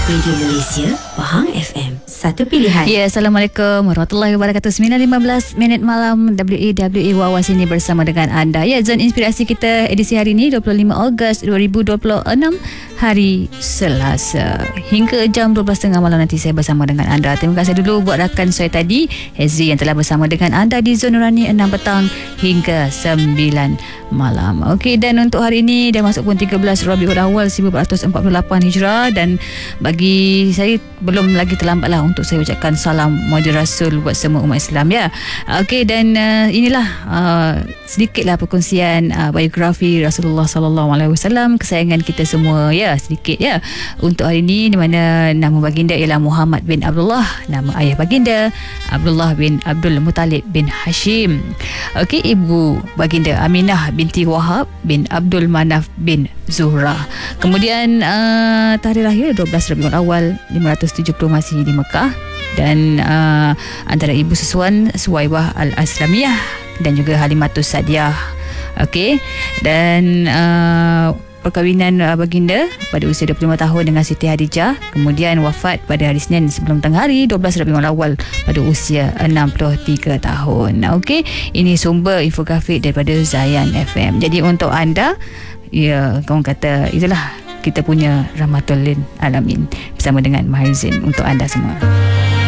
Radio Malaysia, Pahang FM. Satu pilihan. Ya, Assalamualaikum warahmatullahi wabarakatuh. 9.15 minit malam. WAWA Wawa sini bersama dengan anda. Ya, Zon Inspirasi kita edisi hari ini 25 Ogos 2026, hari Selasa. Hingga jam 12.30 malam nanti saya bersama dengan anda. Terima kasih dulu buat rakan saya tadi, Hezri, yang telah bersama dengan anda di Zon Nurani 6 petang hingga 9 malam. Okey, dan untuk hari ini dah masuk pun 13 Rabiul Awal 1448 Hijrah, dan bagi saya belum lagi terlambat lah untuk saya ucapkan salam Maulid Rasul buat semua umat Islam, ya. Okey, dan inilah sedikitlah perkongsian biografi Rasulullah sallallahu alaihi wasallam, kesayangan kita semua, ya, sedikit, ya, untuk hari ini, di mana nama baginda ialah Muhammad bin Abdullah, nama ayah baginda Abdullah bin Abdul Muttalib bin Hashim. Okey, ibu baginda Aminah binti Wahab bin Abdul Manaf bin Zuhra. Kemudian tarikh lahir 12 Rabiul Awal 570 Masihi di Mekah, dan antara ibu Susuan Suwaibah Al-Aslamiyah dan juga Halimatus Sadiah. Okey, dan perkahwinan baginda pada usia 25 tahun dengan Siti Hadijah, kemudian wafat pada hari Senin sebelum tengah hari 12 Rabiul Awal pada usia 63 tahun. Okey, ini sumber infografik daripada Zayan FM. Jadi untuk anda, ya, kawan kata, itulah kita punya Rahmatul Lil Alamin bersama dengan Mahirzin untuk anda semua.